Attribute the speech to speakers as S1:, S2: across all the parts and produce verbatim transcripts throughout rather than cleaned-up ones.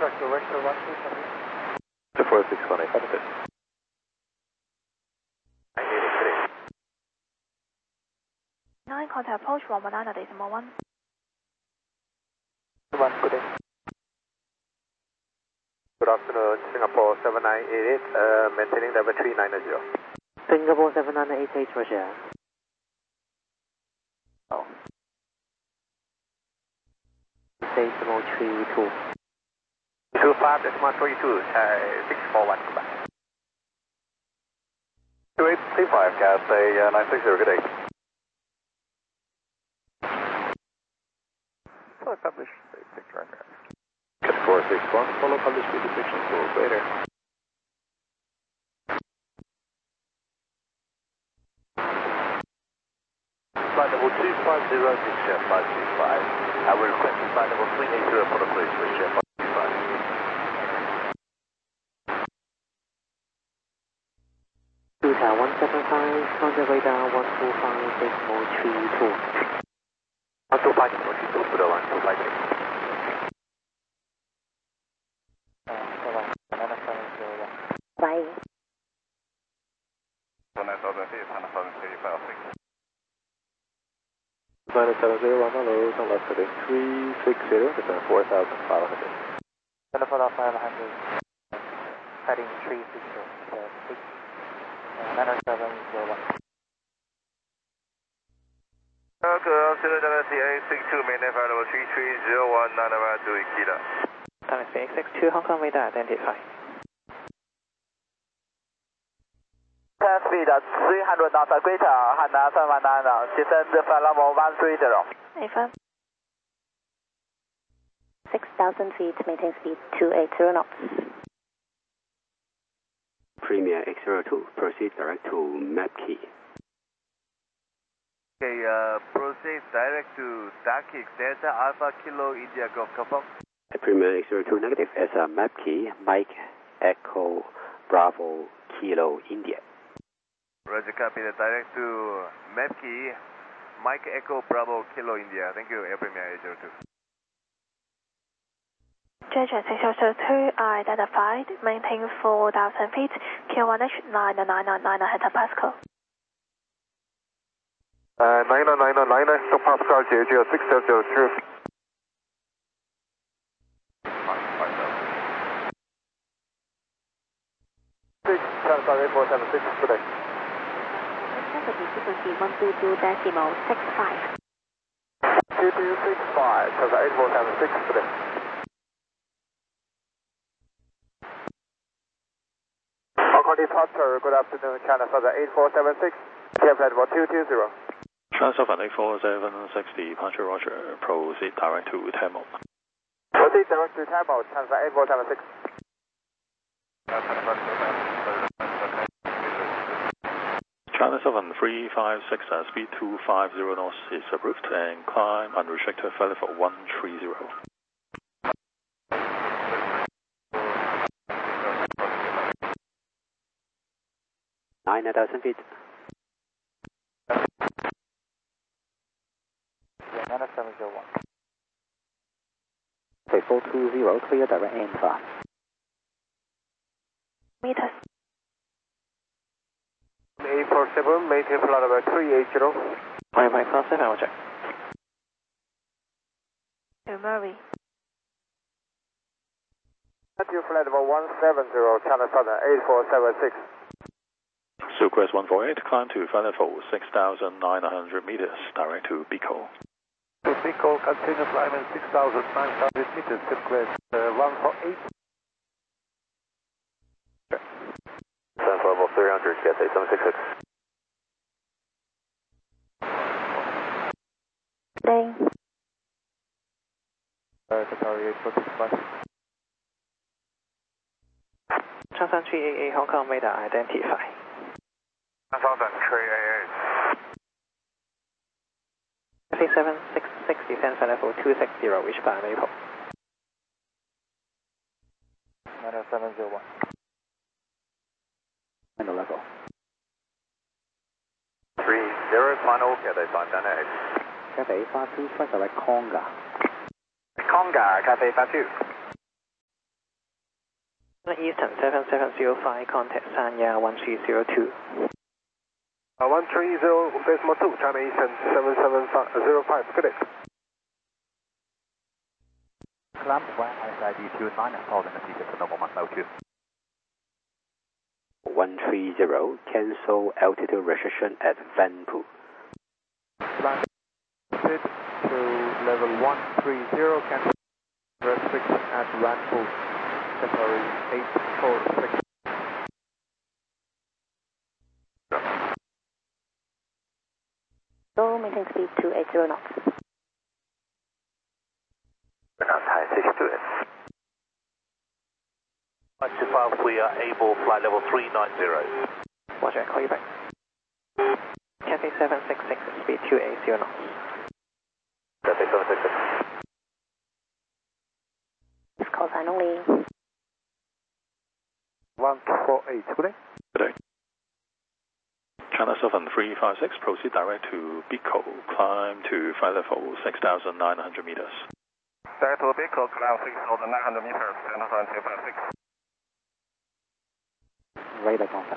S1: Contact director one two seven.
S2: two four six one eight, copy.
S3: nine, contact approach one one nine, decimal one.
S1: one, good day. Good afternoon, Singapore seven nine eight eight, uh, maintaining level three nine zero.
S4: Singapore seven nine eight eight, Roger. Oh. Decimal three two.
S1: two five decimal three two, six four one, goodbye. two eight three five, Cathay uh, nine six zero, good day. So publish picture record.
S2: Cat four six one, follow publish speed detection for greater.
S1: Flight level two five zero, six jet five two five. I will request flight level three eight zero for the police, six jet five two five.
S4: Delta one seven five, contact radar one two five, decimal three two.
S1: one two five, decimal three two, Buddha one two five six.
S4: Bye.
S1: nine thousand feet, nine thousand three five six.
S2: nine seven zero one, hello, turn left heading three six zero, descend four thousand five hundred.
S1: Center for five hundred, heading three six zero, six, nine seven zero one. Good afternoon, Galaxy A six two, maintain flight level three three zero one, nine nine two Ikeda.
S4: Galaxy A six two, Hong Kong radar identify.
S1: Ten speed at three hundred knots at greater, Hana seven one nine, descend flight level one three zero.
S3: Affirm.
S5: six thousand feet, maintain speed two eight zero knots.
S6: Premier X zero two, proceed direct to map key.
S1: Okay, uh, proceed direct to Dark X Delta Alpha Kilo India Golf confirm.
S6: Premier X zero two negative as a map key, Mike Echo Bravo Kilo India.
S1: Roger, copy that direct to map key, Mike Echo Bravo Kilo India. Thank you, Air Premier eight zero two.
S3: J J six zero two identified, maintain four thousand feet, Q one H nine nine nine nine hectopascal.
S1: Uh, nine nine nine nine hectopascal, J J six zero zero two. six, Charlie four seven six, good day.
S5: Frequency one two two decimal six five.
S1: two two six five, Charlie eight four seven six, good day. Hong departure, good afternoon, China Southern eight four seven six, K F level two two zero.
S2: China Southern eight four seven six, departure Roger, proceed direct to Tamil.
S1: Proceed direct to Tamil, China eight four seven six.
S2: China Southern three five six, uh, speed two five zero knots is approved, and climb unrestricted flight level one three zero.
S6: nine thousand feet.
S1: nine seven zero one.
S4: Okay, four two zero, clear direct and fast.
S3: Meters.
S1: eight four seven, maintain flight level three eight zero.
S4: My my class seven, Roger.
S3: To Murray.
S1: Matthew flight level one seven zero, China Southern eight four seven six.
S2: Sucrest one four eight, climb to flight level six thousand nine hundred meters, direct to Bicol.
S1: To Bicol, continue climbing six thousand nine hundred meters, Sucrest uh, one four eight. Descend for level three hundred, Cathay seven six six.
S5: Day.
S1: Uh, Qatari eight four six five.
S4: Changsan three eight eight, Hong Kong radar identify.
S1: Southern three eight eight.
S4: Three seven six six, descend flight level two six zero, reach by Maple.
S1: nine seven zero one.
S4: And the level.
S1: three zero, final, Cathay five nine eight.
S4: Cathay five two, flight direct Conga.
S1: Conga, Cathay five two.
S4: Eastern seven seven zero five, contact Sanya one three zero two.
S7: Uh, one three zero decimal two, China Eastern seven seven zero five, good day.
S1: Climb one S I D two nine thousand feet to November altitude.
S6: one three zero, cancel altitude restriction at Vanpool.
S1: Climb to level one three zero, cancel restriction at Vanpool. Temporary eight four six.
S5: So maintain speed two eight zero knots.
S8: Thai six two eight. one two five, we are able flight level three nine zero.
S4: Roger, call you back. Cathay seven six six, speed two eight zero knots.
S8: Cathay seven six six.
S5: It's call sign only.
S7: one four eight, good day.
S2: Good day. China seven three five six, proceed direct to Biko, climb to flight level six thousand nine hundred meters.
S7: Direct to Biko, climb six thousand nine hundred meters, China seven three five six.
S1: Radar contact.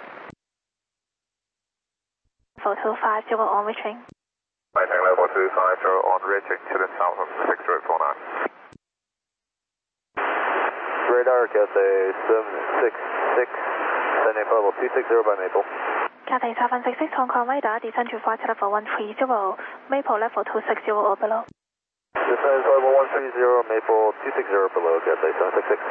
S3: four two five zero on reaching.
S8: Maintain level two five zero on reaching to the south of six zero four nine. Radar Cathay seven six six, sending level two six zero by Maple.
S3: Cathay seven six six, Hong Kong radar, descend to flight level one three zero, Maple level two six zero or below.
S8: Descend level one three zero, Maple two six zero below, Cathay seven six six.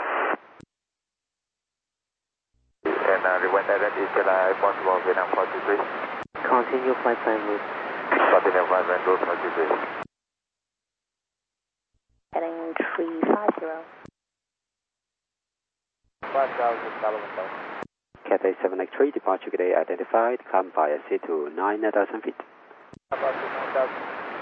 S8: And uh, rewind direct is July one one Vietnam four two three.
S4: Continue flight plan route.
S8: Continue flight plan route four two three.
S5: Heading three five zero.
S1: five thousand Dallas.
S6: Cathay seven eight three, departure today identified, climb via C to nine thousand feet.
S1: About nine thousand.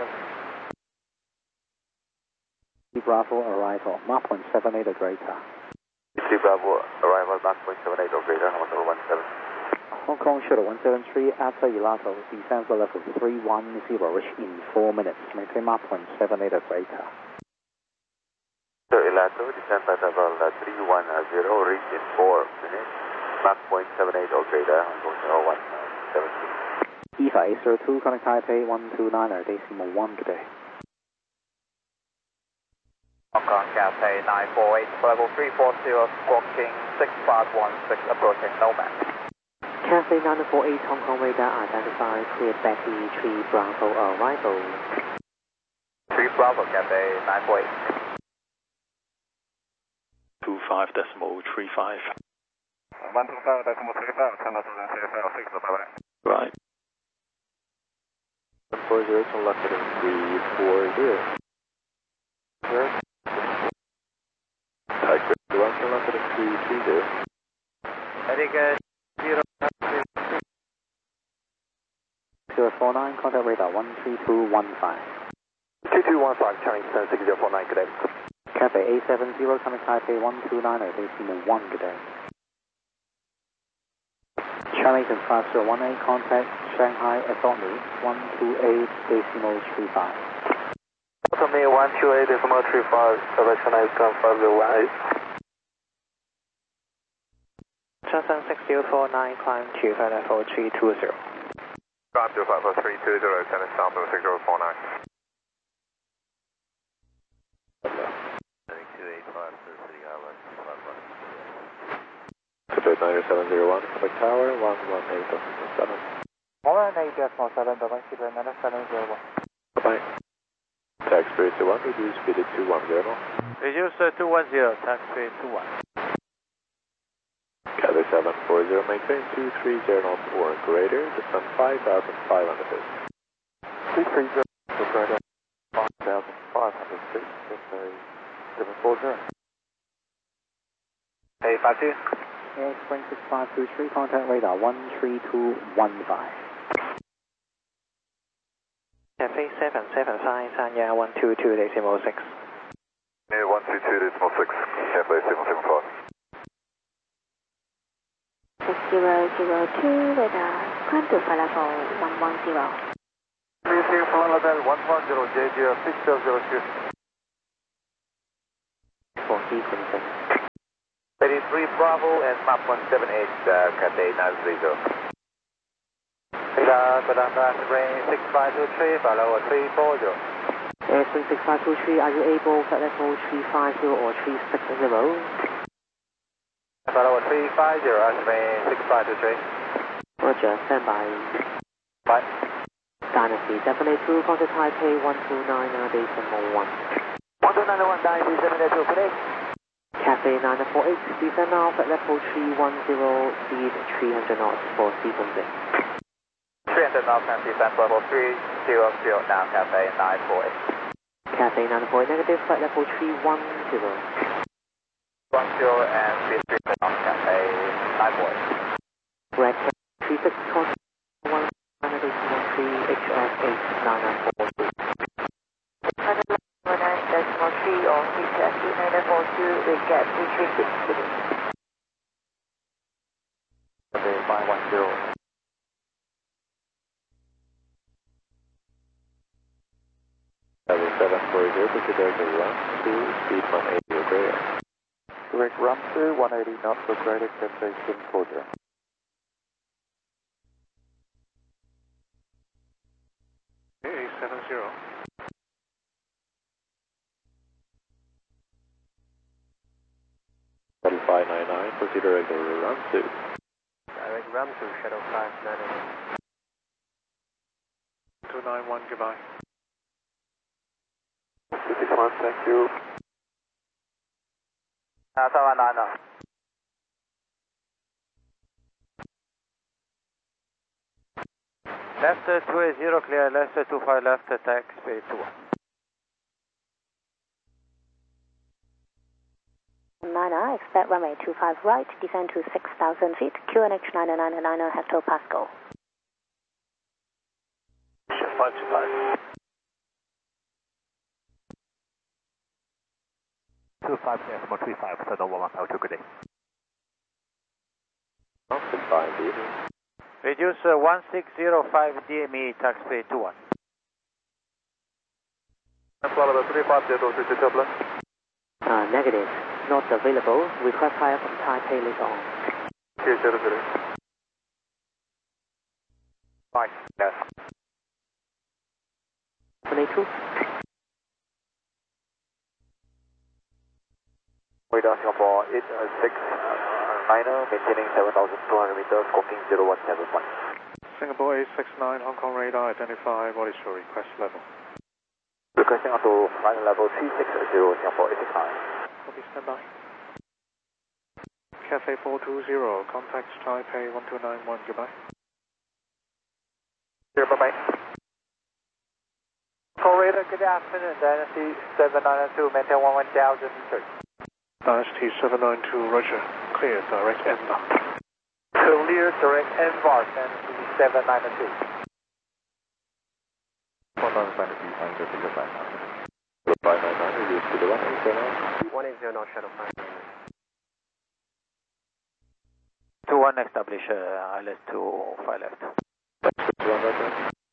S1: Bravo arrival, Mach one seven eight or greater.
S8: C Bravo arrival Mach one seven eight or greater, Hotel one seven.
S1: Hong Kong Shuttle one seven three, after Ilato, descend to level three one zero, reach in four minutes, maintain Mach one seven eight or greater.
S8: So Ilato, descend at level three one zero, reach in four minutes, Mach one seven eight or greater, Hong Kong Shuttle one seven three.
S1: E V A eight zero two, contact Taipei one two nine, decimal one today.
S9: Hong Kong Cathay nine four eight, level three four zero, squawking six five one six, approaching Nomad.
S4: Cathay nine four eight, Hong Kong radar identified, clear Becky three Bravo arrival.
S9: three Bravo, Cathay nine four eight.
S2: two five decimal three five.
S7: one two five decimal three five, China seven three five six, bye-bye.
S2: Right.
S8: one four zero to left heading three four zero.
S7: Zero.
S8: Thai one to left heading three three zero.
S9: Very good. Zero.
S1: zero four nine, contact radar one three two one five.
S8: two two one five, Chinese ten six zero four nine, good day.
S1: Cathay eight seven zero, contact Taipei one two nine, decimal one today. Chinese five zero one eight, contact Shanghai Authority one two eight, decimal three five.
S8: Authority one two eight, decimal three five, China Eastern five zero one eight.
S4: Shenzhen six zero four nine, climb to flight level three two zero.
S8: Climb to flight level three two zero, China south of six zero four nine. two eight five, City Island, Cathay nine seven zero one, Quebec Tower, one one eight seven.
S1: one eight decimal seven, Dubai, Cedar nine seven zero one.
S8: Bye-bye. Tax speed to one, reduce speed to two one zero.
S9: Reduce uh, two one zero, tax speed two one.
S8: Cathay seven four zero, maintain two three zero knots or greater, descend five thousand five hundred feet.
S7: two three zero, greater, five thousand five hundred feet, Cathay seven four zero.
S9: Hey, five two.
S1: Air Spring six five two three, contact radar one three two one five.
S4: Cathay seven seven five, Sanya one two two, decimal six.
S8: Near one two two decimal six, Cathay seven seven five.
S5: six zero zero two, radar, climb to flight level one one zero.
S7: Receiving flight level one one zero, J J six zero zero two.
S4: four C twenty-seven.
S9: Ready three three Bravo and Mach one seven eight, uh, Cathay nine three zero.
S1: Radar, Padanga, range six five two three, follow three four zero.
S4: Airstream six five two three, are you able flight level three five zero or three six zero?
S1: Follow three five zero, range six five two three.
S4: Roger, stand by.
S1: Bye.
S4: Dynasty seven eight two, contact Taipei one two nine decimal one.
S1: one two nine one, Dynasty seven eight two, connect.
S4: Cathay nine four eight, descend now, flight level three one zero, speed three hundred knots for sequencing.
S9: three hundred knots and descend level three zero zero, now Cathay nine four eight.
S4: Cathay nine four eight, negative, flight level three one zero.
S9: one zero and speed three hundred knots, Cathay nine four eight.
S4: Red three six, contact one nine decimal three, H F eight nine nine four two.
S5: one nine decimal three or H F eight nine nine four two, we get three three six.
S7: Okay, five one zero. seven four zero, consider the run two, speed one eighty, okay. Direct run two, one eighty knots, upgraded, Cathay seven four zero.
S2: A seven zero.
S7: five nine nine, consider regular run two.
S1: Direct run to Shadow five nine nine.
S2: two nine one, goodbye.
S7: two six one, thank you.
S9: Uh, seven nine nine.
S1: Left two eight zero, clear, left two five left, attack, speed two one.
S5: Niner, expect runway two five right, descend to six thousand feet, Q N H nine nine nine hectopascal.
S9: five two five.
S1: two five decimal three five, so no one one five two, good day.
S7: Goodbye, indeed.
S1: Reduce uh, one six zero five D M E, tax speed two one.
S7: Florida three five zero, two Dublin.
S4: Uh, negative, not available. Request higher from Taipei later on.
S7: two zero zero.
S9: Mike, yes.
S4: seven eight two.
S8: Radar Singapore eight six niner, maintaining seven thousand two hundred meters, squawking zero one seven one.
S2: Singapore eight six nine, Hong Kong radar, identify what is your request level.
S8: Requesting onto flight level three six zero, Singapore eight six nine.
S2: Copy, stand by. Cathay four two zero, contact Taipei one two nine one, goodbye.
S9: Here, bye-bye.
S1: Call radar, good afternoon, Dynasty seven nine two, maintain one one thousand three.
S2: Dynasty seven nine two, roger. Clear, direct embark.
S1: Clear, direct embark, Dynasty seven nine two.
S7: one nine five two, five zero zero five nine. five nine nine, reduce to the one eight zero.
S1: one eight zero, Shadow five. two one, establish uh, I L S two five left.
S7: one roger.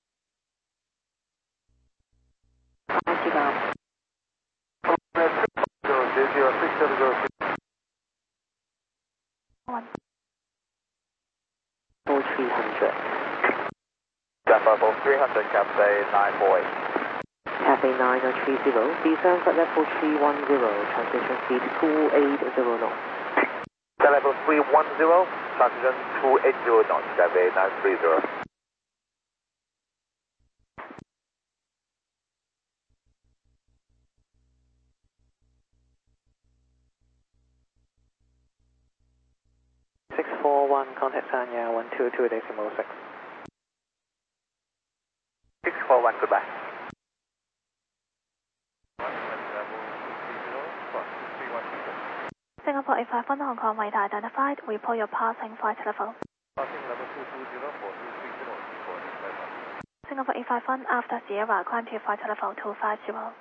S8: zero six seven zero six.
S5: One.
S4: four three hundred.
S9: Stand level three hundred, Cathay nine four eight.
S4: Cathay nine three zero, descend at level three one zero, transition speed two eight zero knots.
S9: Stand level three one zero, transition two eight zero knots, Cathay nine three zero.
S1: six four one, contact Sanya one two two decimal six.
S9: six four one, goodbye.
S3: Singapore eight five one, Hong Kong radar identified. Report your passing flight level.
S7: Passing level two two zero four two three zero.
S3: Singapore eight five one, after Sierra, climb to flight level two five zero.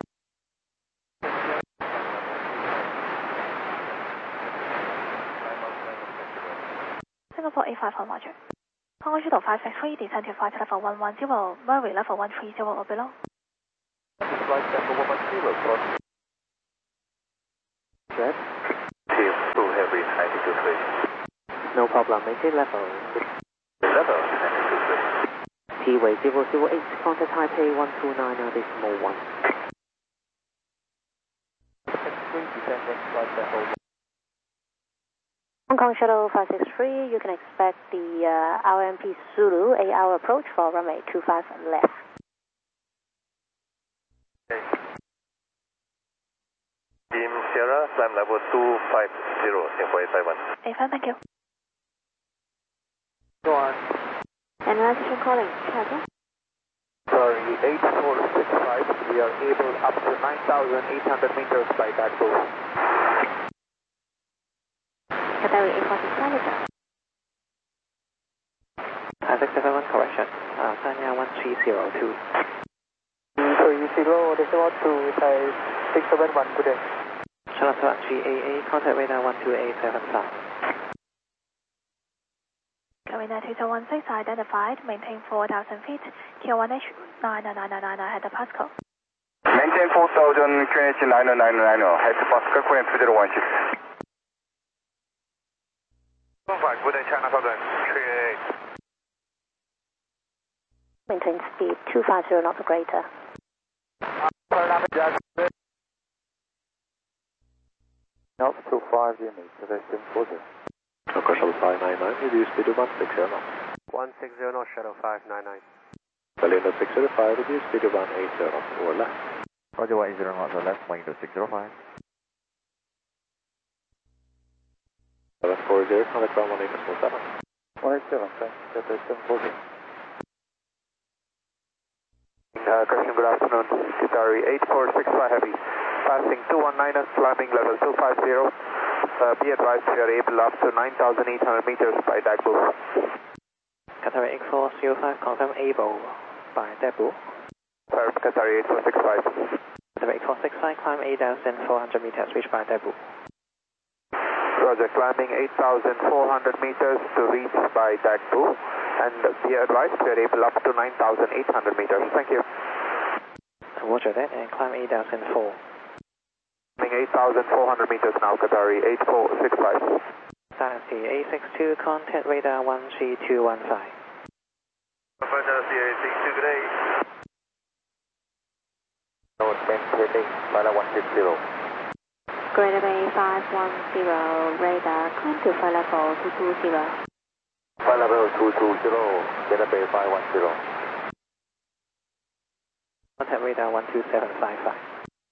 S3: Singapore eight five one, roger. Hong Kong Shuttle five six three, descend to flight level one one zero, Murray level one three zero or below.
S7: Flight level one one zero, cross.
S8: Jet. Team two heavy
S7: Qatari ninety-two three.
S4: No problem, maintain level.
S7: Level ninety-two three.
S4: T-way zero zero eight, contact Taipei one two nine decimal one.
S5: Hong Kong Shuttle five six three, you can expect the uh, R M P Zulu eight hour approach for runway two five left.
S7: Okay. Team Sierra, climb level two five zero, Singapore eight five one.
S3: eight five, thank you.
S1: Go on.
S3: And station calling, China.
S1: Sorry, eight four six five, we are able up to nine thousand eight hundred meters by that goal.
S3: Qatari eight four six five,
S4: five six seven one, correction. Uh, Sanya one three zero two.
S1: three zero, decimal two, five six seven one, good day.
S4: Charlotte one three eight eight, contact radar one two eight seven five.
S3: Carina two two one six identified, maintain four thousand feet, Q one H nine nine nine nine, head to Pascal.
S8: Maintain four thousand, Q H nine nine nine nine, head to Pascal, Korean two zero one six.
S7: Good day, China Southern three eight.
S5: Maintain speed two five zero knots or greater.
S7: Knots two five units, destination four zero.
S2: Local Shuttle five nine nine, reduce speed to one six zero knots.
S7: one six zero knots, Shuttle five nine nine.
S2: Berlin six zero five, reduce speed to one eight zero knots or left.
S7: Roger, one eight zero knots or left, Wing to six zero five.
S2: seven four zero, contact ground one eight four seven.
S7: one eight seven, thanks, destination four zero.
S1: Uh, correction, good afternoon, Qatari eight four six five heavy, passing two one nine, climbing level two five zero. Uh, be advised we are able up to nine thousand eight hundred meters by Dagbu.
S4: Qatari eight four zero five, confirm able by Daegu.
S1: Uh, Qatari eight four six five.
S4: Qatari eight four six five, climb eight thousand four hundred meters, reach by Daegu.
S1: Roger, climbing eight thousand four hundred meters to reach by Dagbu. And be advised we are able up to nine thousand eight hundred meters. Thank you.
S4: Roger that, and climb eight thousand four.
S1: Climbing eight thousand four hundred meters now, Qatari eight four six five.
S4: Dynasty eight six two, contact radar one three two one five.
S7: Dynasty eight six two, good day.
S1: No, maintaining Flight one six zero.
S3: Greater Bay five one zero, radar, climb to flight level two two zero.
S1: Flight level two two zero, Greater Bay five one zero.
S4: Contact radar one two seven five five.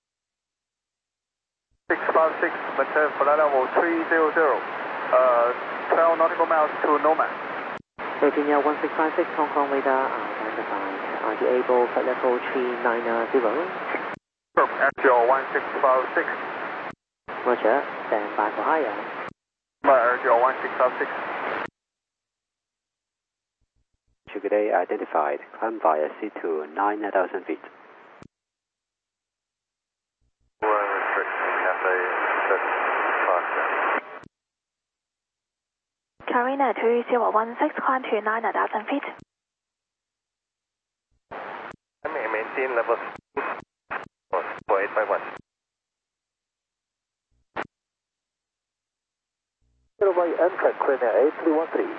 S1: six five six, maintain flight level three zero zero. Uh, twelve nautical miles to Nomad.
S4: Virginia one six five six, Hong Kong radar identified. Are you able flight level three nine zero?
S1: Airfield one six five six.
S4: Roger, stand by for higher.
S1: Airfield one six five six.
S6: Good day, identified. Climb via C two, nine thousand feet.
S3: Carina two zero one six, climb to nine thousand feet.
S7: I may maintain level for eight five one.
S1: Zero by Amtrak, Carina eight three one three.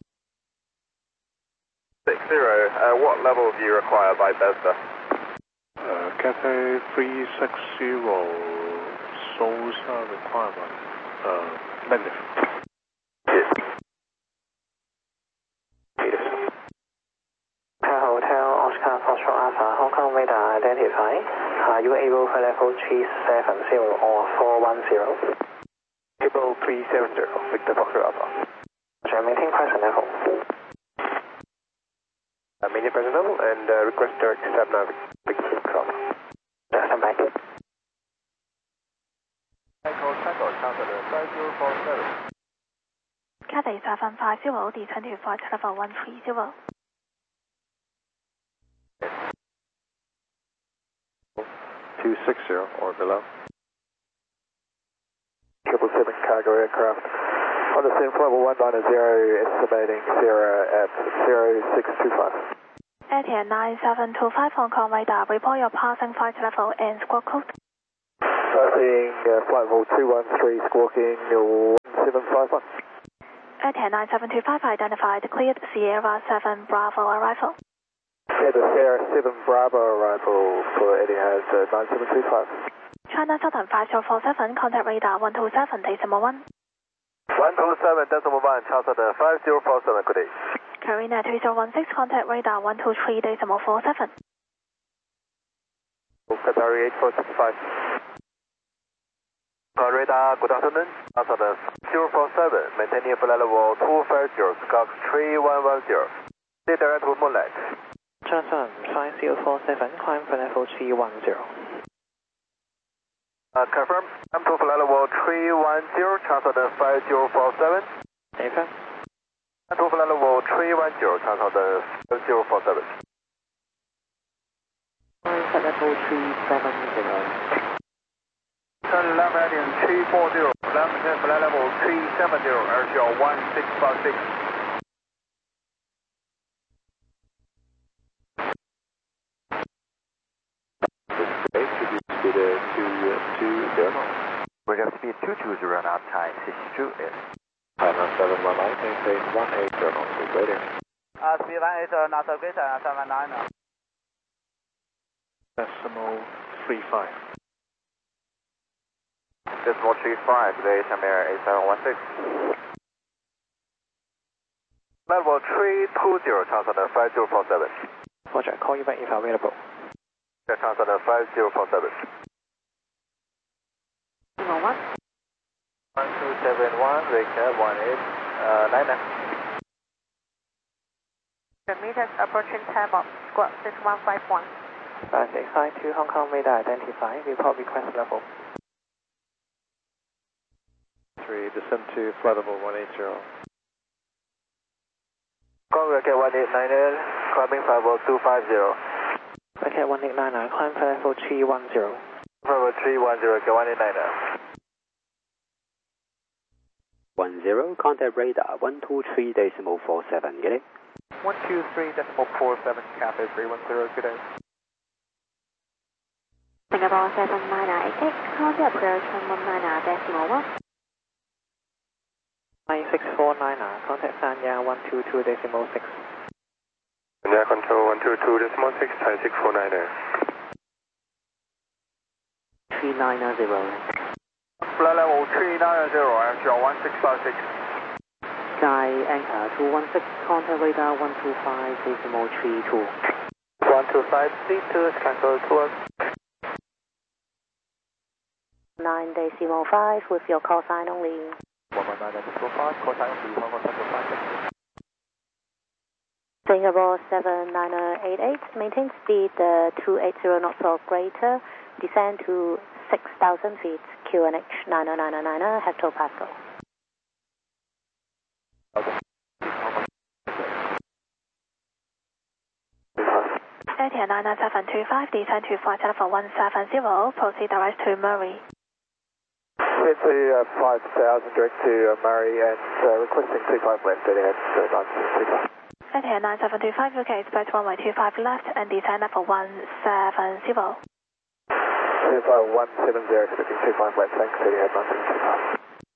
S7: six zero, uh, what level do you require by Bethesda?
S2: Uh, Cathay three six zero, SOSA requirement, uh, negative.
S7: Yes.
S4: Hotel Oscar Foxtrot Alpha, Hong Kong radar identified. Are you able for level three seven zero or four one zero?
S1: Able three seven zero, Victor Foxtrot Alpha.
S4: Roger, maintain present level.
S1: Uh, maintain present level and uh, request direct seven nine Victor Foxtrot Alpha.
S4: Stand back.
S1: Echo Tango, Counselor five zero four seven.
S3: Cathay seven five zero, descend to flight level one three zero.
S2: two six zero or below.
S1: Triple seven cargo aircraft. On the same level one nine zero, estimating Sierra at zero six two five.
S3: A T M nine seven two five, Hong Kong radar, report your passing flight level and squawk code.
S1: Passing uh, flight level two one three, squawking one seven five one.
S3: Air nine seven two five identified, cleared Sierra seven Bravo arrival.
S1: Yeah, the Sierra seven Bravo arrival for Etihad uh, nine seven two five.
S3: China Southern five zero four seven, contact radar one two seven decimal one.
S1: one two seven decimal one, China Southern five zero four seven, good day.
S3: Carina two zero one six, contact radar one two three decimal four seven.
S1: Qatari eight four six five. Uh, radar, good afternoon. China zero four seven, maintaining flight level two five zero, Scox three one one zero. Stay direct to Moonlight.
S4: China five zero four seven, climb flight level three one zero.
S1: Uh, confirm, I'm to flight level three one zero, China five zero four seven.
S4: Affirm.
S1: I'm to flight level three one zero, China five zero four seven.
S4: Climb flight level three seven zero.
S1: Turn left heading three four zero, left hand flight level three seven zero, airshow one six five six.
S7: Speed uh, two two zero.
S9: We have speed two two zero knot, time sixty-two is.
S7: China seven one nine, maintain one eight zero knots, radio.
S9: Uh, speed one eight zero knots, greater than seven nine.
S2: Decimal three five.
S8: Decimal three five, today Emirates eight seven one six.
S1: Level three two zero, China five zero four seven.
S4: Roger, call you back if available.
S1: China five zero four seven.
S3: Decimal one.
S1: one two seven one, Victor one eight nine nine.
S3: Meters approaching time of squawk six one five one.
S4: Five six five two, Hong Kong radar identified, report request level.
S7: three, descend to flight level one eight zero.
S1: Call Rocket one eight nine nine, climbing five oh two five zero.
S4: Rocket one eight nine nine, climb flight level three one zero.
S1: Level three one zero, Rocket one eight nine nine.
S6: one zero, contact radar one two three decimal four seven, get it?
S9: one two three decimal four seven, Cathay three one zero, good day.
S5: Singapore seven nine eight eight, contact approach one nine decimal one.
S4: nine six four nine, contact Sanya one two two decimal six.
S8: Sanya control one two two decimal six, Thai six four nine.
S4: three nine zero.
S1: Flight level three nine zero, airshow one six five six.
S4: Sky anchor two one six, contact radar one two five decimal three two.
S1: one two five three two, cancel two one.
S5: nine decimal five with your call sign only.
S1: one one nine decimal five, call sign only, one one seven five.
S5: Singapore seven nine eight eight, maintain speed uh, two eighty knots or greater, descend to six thousand feet, Q N H nine nine nine nine, hectopascal.
S3: Air nine nine seven two five, descend to flight level one seven zero, proceed direct to Murray.
S1: It's a uh, five thousand direct to uh, Murray and uh, requesting two five left, Etihad uh, nine seven two five.
S3: Air nine seven two five, okay, expect runway two five left and descend level one seven zero.
S1: two five one seven zero, expecting two five left, thanks, Etihad nine seven two five.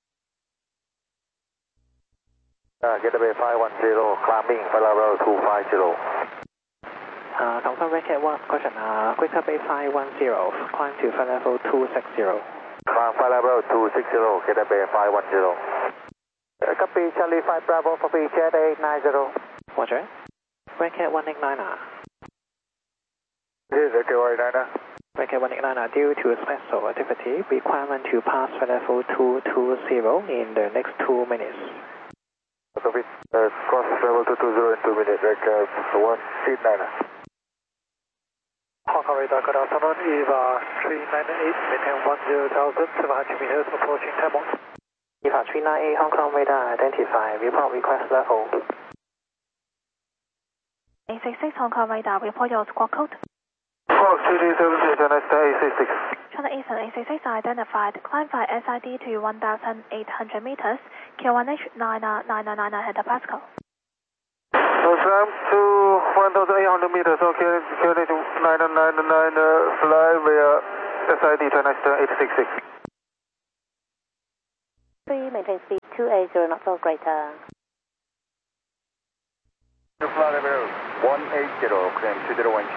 S1: Uh, Getaway five one zero, climbing flight level two five zero.
S4: Uh, confirm Rocket one, question, uh, Greater Bay five one zero, climb to flight level two six zero.
S1: Climb flight level two six zero, Getaway five one zero. Uh, copy, Charlie five Bravo, copy, Jet eight nine zero.
S4: Roger. Rocket one eight nine.
S1: This is Rocket one eight nine.
S4: Rocket one eight nine, due to special activity, requirement to pass flight level two two zero in the next two minutes.
S1: Copy, uh, cross level two two zero in two minutes, Rocket one eight nine.
S10: Hong Kong radar, good afternoon, EVA three nine eight, maintain one zero thousand seven hundred meters, approaching time on.
S4: EVA three nine eight, Hong Kong radar identified, report request level.
S3: eight six six, Hong Kong radar, report your squawk code.
S1: Squawk two two seven six, eight six six.
S3: China Eastern eight six six identified, climb by S I D to one thousand eight hundred meters, Q one H nine nine nine nine hectopascal.
S1: Climb to one thousand eight hundred meters, okay, Q N H nine nine nine nine, uh, fly via S I D China Eastern eight six six.
S5: three, maintain speed two eight zero knots or greater.
S8: Flight level one eighty, climb two zero one.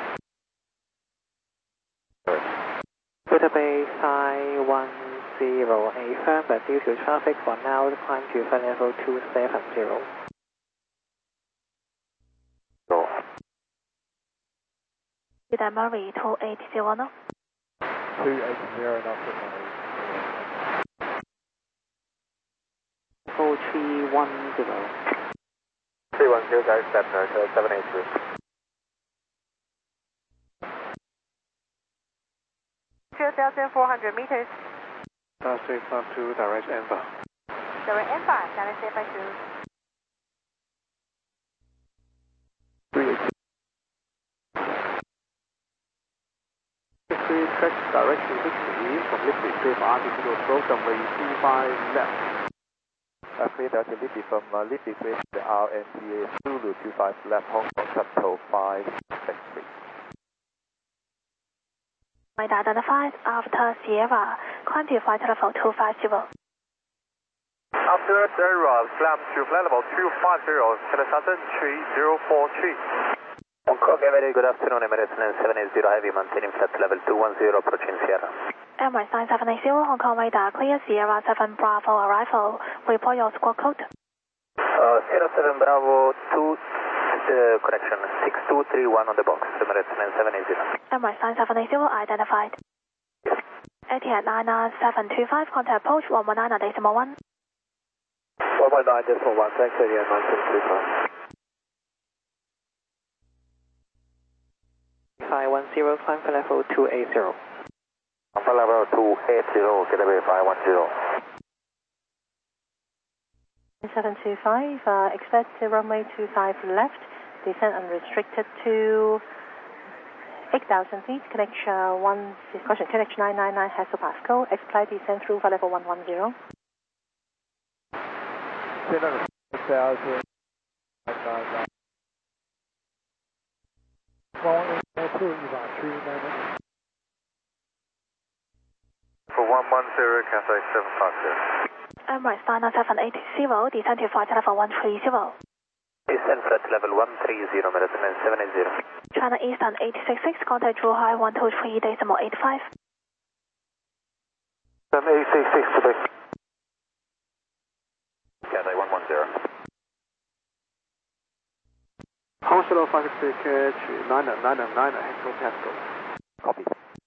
S4: Delta Bay five one zero, A firm, but due to traffic for now, climb to flight level two seven zero.
S3: Delta Murray two eight zero knots.
S10: two eight zero knots.
S4: four three one zero.
S8: three one zero, guys, step nurse, seven eight three.
S11: two thousand four hundred meters.
S10: South three five two, direct Amber.
S11: Direct Amber, direct stay by two.
S10: three track direction sixty from Liberty Street for altitude approach runway two five left. Uh, three Delta Liberty from uh, Liberty Street to R N T A Zulu two five left, Hong Kong capital five six three.
S3: Flight identified after Sierra, climb to flight level two five zero.
S9: After Sierra, climb to flight level two five zero, Southern three zero four three.
S12: Hong Kong, very good afternoon, Emirates nine seven eight zero Heavy, maintaining flight level two one zero, approaching Sierra.
S3: Emirates nine seven eight zero, Hong Kong radar, clear Sierra seven Bravo arrival. Report your squawk code.
S12: Uh, Sierra seven Bravo two, uh, correction, six two three one on the box, Emirates nine seven eight zero.
S3: Emirates nine seven eight zero identified. Etihad nine nine seven two five, contact approach one one nine decimal one.
S10: one one nine decimal one, thanks, Etihad nine seven two five.
S4: five one zero, climb for level two eight zero.
S8: For level two eight zero, getaway five one zero.
S5: seven two five, uh, expect the runway two five left, descend unrestricted to eight thousand feet, connect uh, one, caution, connect nine nine nine hectopascal, expedite descend through for level one one zero.
S10: eight thousand.
S8: For one one zero, cancel seven five zero.
S3: Emirates nine seven eight zero, descend to flight level one three zero.
S12: Descend flight level one three zero, Emirates nine seven eight zero.
S3: China Eastern eight six six, contact Zhuhai one two three decimal eight five.
S8: eight six six today.
S12: Cathay one one zero.
S10: Hospital five six three, nine nine nine hectopascal. Copy.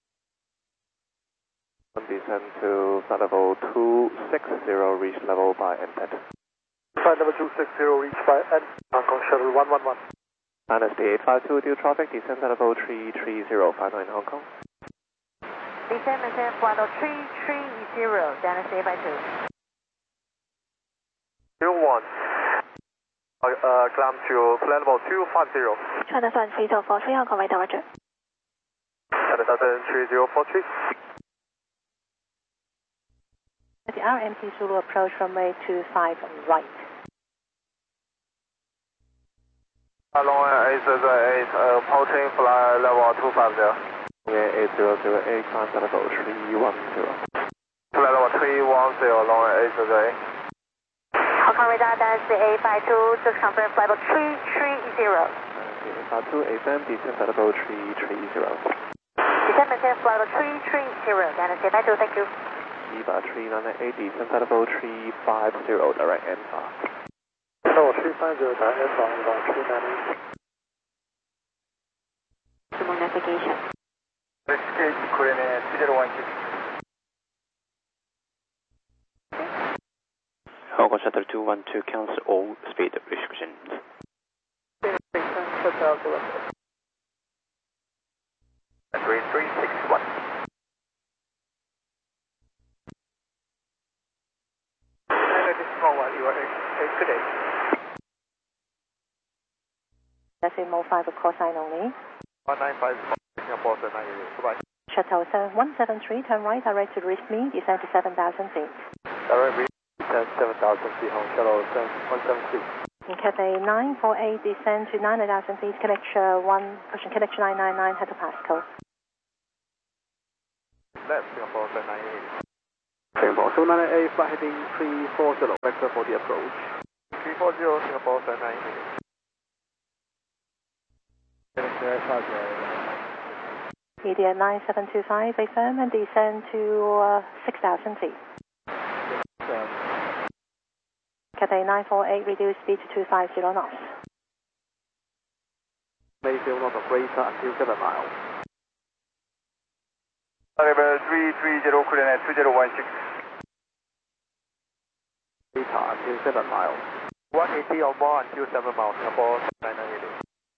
S10: Descend to flight level two six zero, reach level by N T E T.
S8: Flight level two six zero, reach by N T E T, Hong Kong shuttle one one one.
S10: Minus D eight five two, due traffic, descend flight level three three zero, final in Hong Kong.
S11: Descend maintain flight level three three zero, Dennis stay by two.
S9: zero one. Uh, uh, climb to flight level two five zero.
S3: China Sun three zero four three, Hong Kong radar, roger.
S9: China Southern three zero four three.
S5: The R M T Zulu approach runway two five right.
S9: Long eight zero eight, uh, approaching flight level two five zero.
S10: Yeah, eight zero zero eight, climb flight level three one zero.
S9: Flight level three one zero, long eight zero eight.
S11: Hong Kong radar, Dennis eight five two, just confirm flight level three three zero.
S10: eight five two, A F M, descend flight level three three zero.
S11: Descend maintain flight level three three zero, Dennis eight five two, thank you.
S10: Eva three nine eight, descend flight level three five zero, direct N R.
S8: Level three five zero, direct N R, level three nine eight.
S3: Optimal navigation.
S8: Escape, Korean two zero one six.
S6: Hong Kong Shuttle two one two, cancel all speed restrictions.
S8: three three six one.
S9: You are eight today.
S5: That's a Mo five, of course, sign only.
S9: one nine five, Singapore nine eight. Goodbye.
S5: Shuttle one seven three, turn right, direct to reach me, descend to seven thousand feet.
S9: Direct reach, seven thousand feet, Hong shuttle one seven three.
S5: Cathay nine four eight, descend to nine thousand feet, connection one, pushing connection nine nine nine, hectopascal.
S9: Left, Singapore nine eight.
S10: Singapore So nine eight flight heading three four zero, vector for the approach.
S7: three four zero, Singapore seven nine eight.
S5: E D at nine seven two five, affirm and descend to uh, six thousand feet. Cathay nine four eight, reduce speed to two five zero knots.
S10: Mayfield not greater until seven miles.
S7: Level three three zero, coordinate two zero one six.
S10: Greater until seven miles.
S7: one eighty or more until seven miles, Singapore nine nine eight.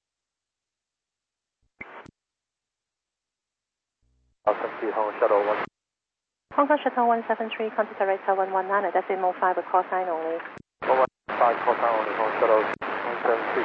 S10: Hong Kong Shuttle one.
S5: Hong Kong Shuttle one seven three, contact director one one nine, decimal five with call sign only.
S10: one one five, call sign only, Hong Kong Shuttle one seven three.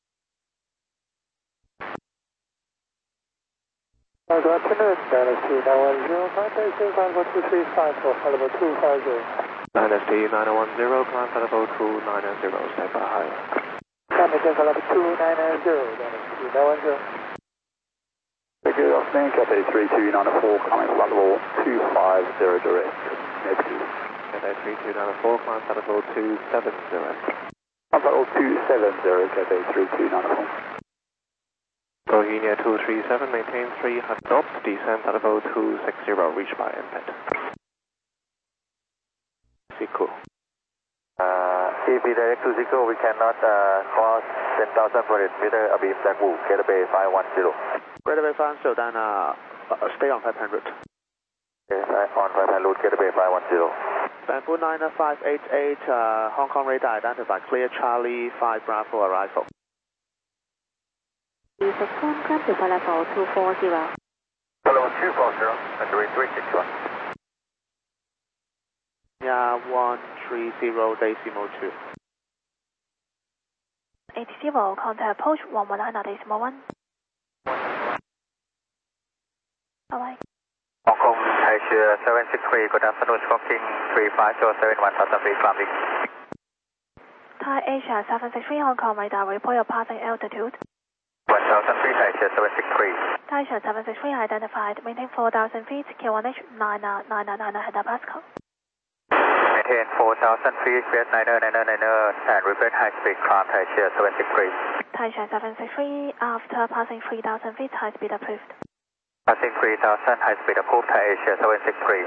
S7: Good afternoon, Dynasty nine one zero, contact climb for two three five for level two five zero.
S10: Dynasty nine one zero, climb for level two nine zero, stand by high.
S7: Climb for level two nine zero, Dynasty nine one zero.
S13: Good afternoon, Cathay three two nine four, coming flight level two five zero direct, negative.
S10: Cathay three two nine four, climb flight level two seven zero.
S13: Flight level two seven zero, Cathay three two nine four.
S10: Bohemia two three seven, maintain three hundred knots, descend flight level two six zero, reach by impact. Zico.
S9: Uh, if we direct to Zico, we cannot uh, cross ten thousand four hundred meter abeam Black Wu, Greater Bay five one zero.
S10: Greater Bay five one zero, then uh, uh, stay on five hundred.
S9: Yes, on five hundred route, Greater Bay five one zero.
S10: Bamboo nine five eight eight, uh, Hong Kong radar identified, clear Charlie five Bravo arrival.
S11: Use one, climb to flight level two four zero.
S9: Level two four zero, entering three six one.
S10: Yeah, one three zero, decimal two.
S3: eight zero, contact approach one one nine, decimal one. Bye-bye.
S9: Hong Kong, Asia seven six three, good afternoon, Squawking three five zero seven one thousand feet, climbing.
S3: Thai Asia seven six three, Hong Kong radar, report your passing altitude.
S9: one thousand feet, Asia seven six three.
S3: Thai Asia seven six three identified, maintain four thousand feet, Q one H nine nine nine nine hectopascal.
S9: Maintain four thousand feet, Viet nine nine nine nine, and repeat high speed climb, Thai Asia seven six three.
S3: Thai Asia seven six three, after passing three thousand feet, high speed approved.
S9: Passing three thousand, high speed approved, Thai Asia seven six three.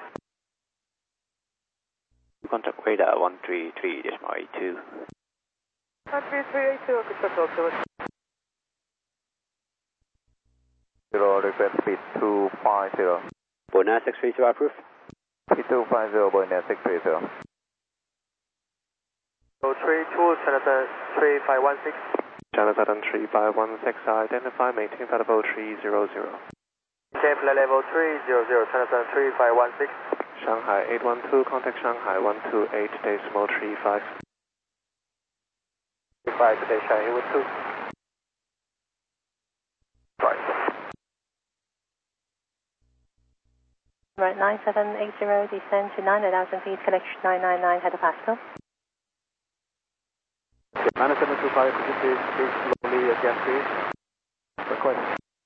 S6: Contact radar one three three, decimal eight two.
S7: one three three eight two, good control to it.
S10: Zero, request speed two five zero.
S6: Bonnet six three two, approve.
S10: Speed two five zero, Bonnet six three zero.
S7: So three two, Jonathan three five one six.
S10: Jonathan three five one six, identify, maintain flight level three zero zero.
S7: Maintain flight level three zero zero, Jonathan three five one six.
S10: Shanghai eight one two, contact Shanghai one two eight, decimal three five.
S7: three five, today Shanghai eight one two.
S10: Right.
S5: Right, nine seven eight zero, descend to nine thousand feet, connection nine nine nine, hectopascal.
S10: nine seven two five, could you please speak slowly again, please? Request.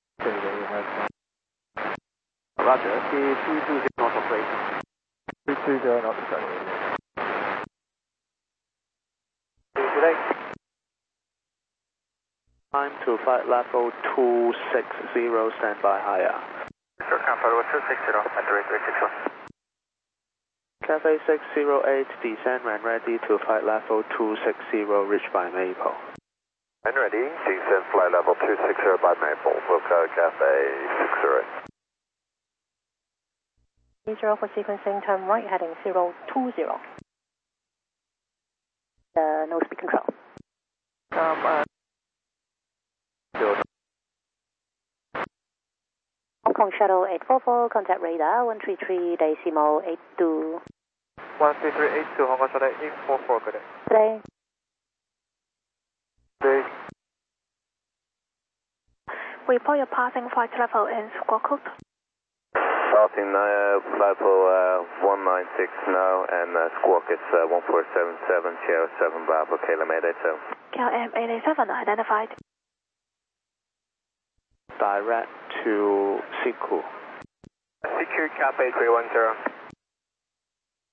S10: Roger, C two two zero not operating. two two zero not operating.
S7: Today.
S10: Time to flight level two six zero, stand by higher.
S9: Sure, Comfort level two six zero, entering three six one.
S10: Cathay six zero eight, descend when ready to flight level two six zero, reach by Maple.
S8: And ready, descend flight level two six zero by Maple, Wilco Cathay six zero eight.
S5: zero for sequencing, turn right, heading zero two zero. Uh, no speed control.
S10: Um, uh,
S11: Hong Kong Shuttle eight four four, contact radar one three three, decimal eight two.
S7: one three three eight two, Hong Kong Shuttle eight four four, good day.
S11: Today.
S7: Today.
S3: Report your passing flight level in Squawk Code.
S8: Passing uh, flight level uh, one nine six now, and uh, Squawk is uh, one four seven seven, Sierra seven Bravo, kilometer two.
S3: K L M eight eight seven identified.
S10: direct to Siku.
S7: C Q Cap eight three one zero.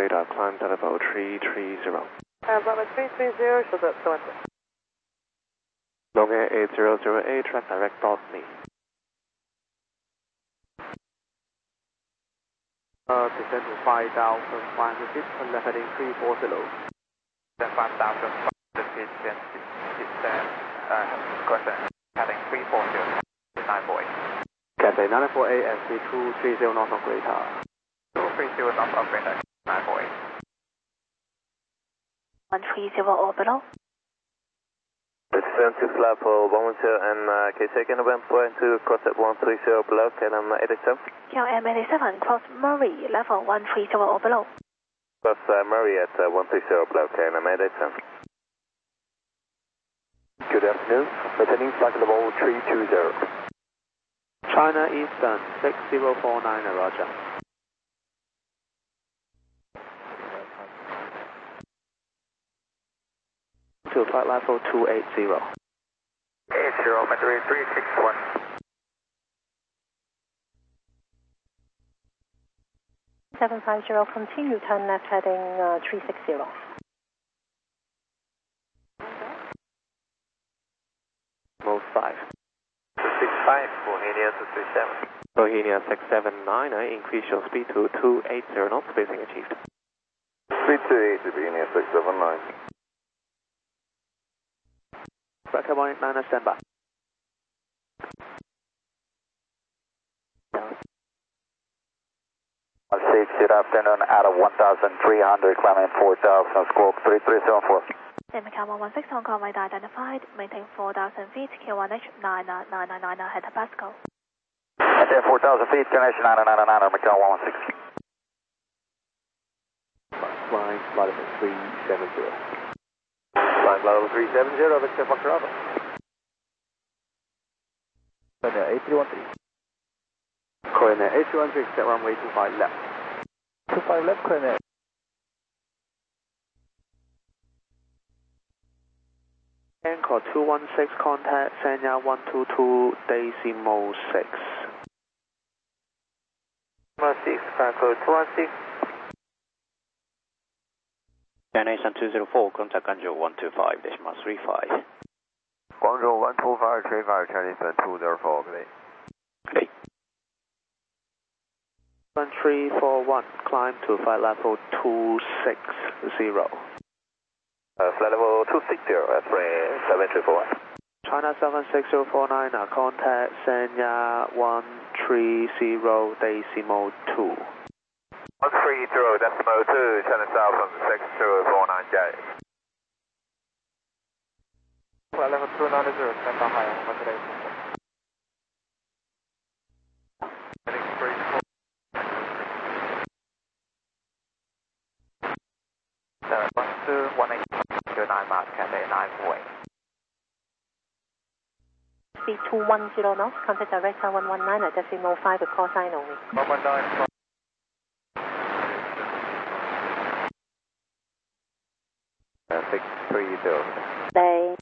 S10: radar, climb to level three three zero.
S11: Uh, Bravo three three zero, shows up to
S10: Long Air eight zero zero eight, track direct dot me. Uh, descend to five thousand five hundred feet, and left heading three four zero.
S12: Then five thousand five hundred feet, then descend, uh, question, heading three four zero, nine four eight.
S10: Cathay nine four eight and C two three zero knots on Greater.
S12: two three zero knots on Greater, nine four eight.
S3: one three zero orbital.
S14: Descend to flap for one one zero and uh, K second one point two, cross at one three zero below, K M eighty-seven.
S3: K M eighty-seven, cross Murray, level one three zero orbital.
S14: Cross uh, Murray at uh, one three zero below, K M eighty-seven.
S6: Good afternoon, returning flight level three two zero.
S10: China Eastern six zero four nine, Roger. To flight level two eight zero.
S12: eight zero, Madrid three six one.
S5: seven five zero, continue turn left heading uh, three six zero.
S10: Mode five.
S14: six five, Bohemia two three seven.
S10: Bohemia six seven nine, increase your speed to two eight zero knots, spacing achieved.
S14: Speed two eighty, Bohemia six seven nine.
S10: Bracket one eight nine, stand by.
S9: six, good afternoon, out of one thousand three hundred, climbing four thousand, squawk three three seven four.
S3: Demicam one one six, Hong Kong radar identified, maintain four thousand feet, Q one H nine nine nine nine nine hectopascal.
S9: Maintain four thousand feet, connection nine nine nine nine, Macau one one six.
S10: Flying flight level three seven zero.
S14: Flying flight level three seven zero, Victor Fox Bravo.
S10: Coordinate eight three one three. Coordinate eight three one three, set runway two five left. two five left, coordinate. Anchor two one six, contact Sanya one two two decimal six.
S14: one six, Franco two one six.
S6: Destination two zero four, contact Guangzhou one two five decimal three five.
S7: Guangzhou one two five three five, Chinese two zero four, please.
S6: Okay.
S10: one three four one, climb to flight level two six zero.
S14: Uh, flight level two six zero, that's range seven three four one.
S10: China seven six zero four nine, contact Sanya one three zero decimal two.
S12: one three zero, decimal two, China Southern six zero four nine J.
S7: Flight level two nine zero, stand by high, one today. Heading three four.
S12: Uh, one two one eight zero nine miles, Cathay nine four eight.
S5: Speed two one zero knots, contact director one one nine at decimal five, a call sign only.
S7: one one nine. Uh, six three zero.
S5: Stay.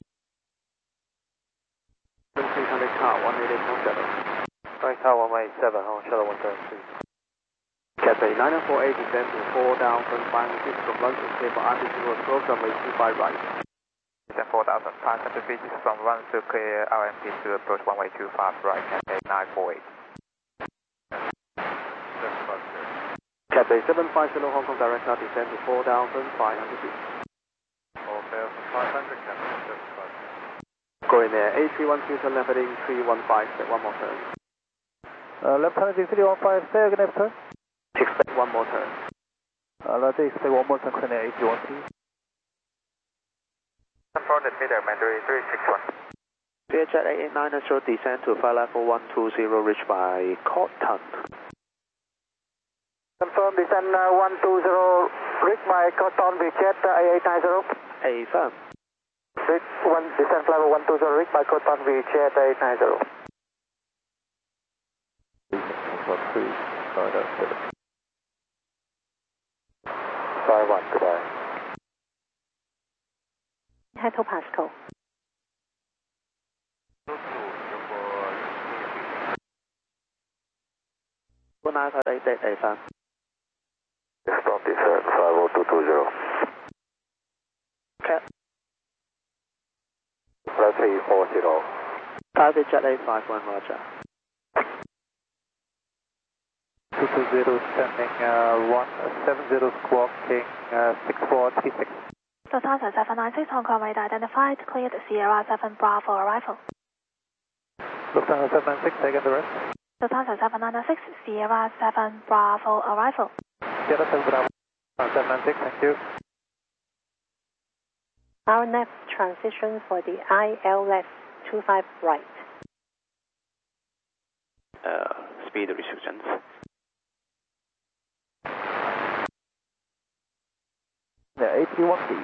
S10: three hundred car, one eight eight one seven.
S14: Right, car one eight seven, on shuttle one seven two.
S10: Cathay nine four eight, descend to four thousand five hundred feet from London, clear for R T C road, approach runway two five right.
S12: Descend four thousand five hundred feet from run to clear R M P to approach one way two five right, Cathay nine four eight.
S10: Cathay seven five zero, Hong Kong direct now, descend to four thousand five hundred feet.
S7: four thousand five hundred, Cathay seven five zero.
S10: Going there, A three one two, turn left heading three one five, set one more turn.
S7: Uh, left heading three one five, stay again after.
S10: Expect one more turn.
S7: Uh, let's expect one more turn, coordinate eight three one three.
S12: four hundred meter, Mandarin three six one.
S10: Vietjet eight eight nine zero, descend to flight level one two zero, reached by Cotton.
S9: Confirm descend uh, one two zero, reach by Cotton, Vietjet uh, eight eight nine zero.
S10: A firm.
S9: Reach one, descend flight level one two zero, reach by Cotton, Vietjet eight nine zero.
S10: Five one, goodbye.
S5: Hectopascal.
S10: One nine five eight eight eight five.
S14: Stop
S9: descent five oh two two zero.
S4: Okay.
S9: Flight three four zero.
S4: Target Jet A five one, roger.
S10: two two zero, sending uh, one seven zero, squawking uh, six four three six.
S3: Lufthansa seven nine six, Hong Kong radar identified, cleared Sierra seven Bravo arrival.
S10: Lufthansa seven nine six, taking the rest.
S3: Lufthansa seven nine six, Sierra seven Bravo arrival.
S10: Sierra seven Bravo, seven nine six, thank you.
S5: Our next transition for the I L left two five right.
S6: Uh, speed restrictions.
S10: Yeah, eighty-one feet.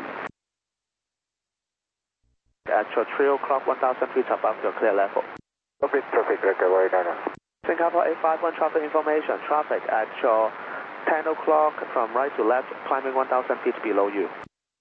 S4: Actual three o'clock, one thousand feet above your clear level.
S9: Traffic, traffic, recovery data.
S4: Singapore A five one traffic information. Traffic actual ten o'clock from right to left, climbing one thousand feet below you.